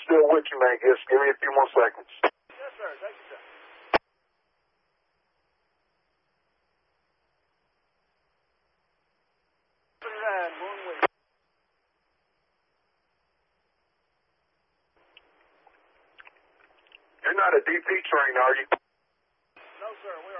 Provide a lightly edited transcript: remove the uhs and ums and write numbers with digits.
still with you, man. Just give me a few more seconds. Yes, sir. Take your time. You're not a DP train, are you? No, sir. We